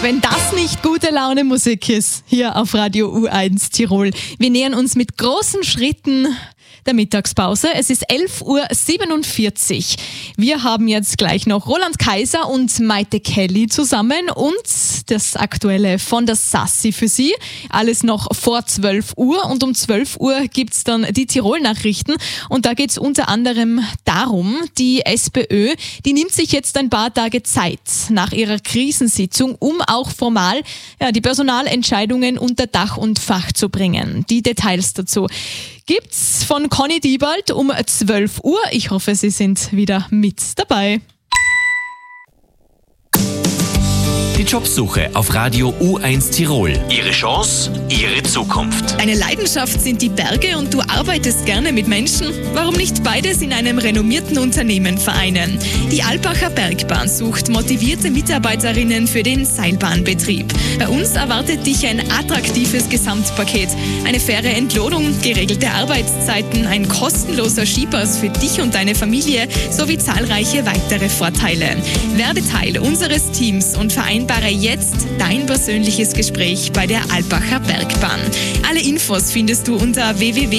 Wenn das nicht gute Laune Musik ist, hier auf Radio U1 Tirol. Wir nähern uns mit großen Schritten der Mittagspause. Es ist 11.47 Uhr. Wir haben jetzt gleich noch Roland Kaiser und Maite Kelly zusammen und das Aktuelle von der Sassi für Sie. Alles noch vor 12 Uhr und um 12 Uhr gibt es dann die Tirol-Nachrichten und da geht es unter anderem darum, die SPÖ, die nimmt sich jetzt ein paar Tage Zeit nach ihrer Krisensitzung, um auch formal die Personalentscheidungen unter Dach und Fach zu bringen. Die Details dazu gibt's von Conny Diebald um 12 Uhr. Ich hoffe, Sie sind wieder mit dabei. Die Jobsuche auf Radio U1 Tirol. Ihre Chance, Ihre Zukunft. Deine Leidenschaft sind die Berge und du arbeitest gerne mit Menschen? Warum nicht beides in einem renommierten Unternehmen vereinen? Die Alpacher Bergbahn sucht motivierte Mitarbeiterinnen für den Seilbahnbetrieb. Bei uns erwartet dich ein attraktives Gesamtpaket. Eine faire Entlohnung, geregelte Arbeitszeiten, ein kostenloser Skipass für dich und deine Familie sowie zahlreiche weitere Vorteile. Werde Teil unseres Teams und vereinbare jetzt dein persönliches Gespräch bei der Alpacher Bergbahn. Alle Infos findest du unter www.alpach-bergbahn.at.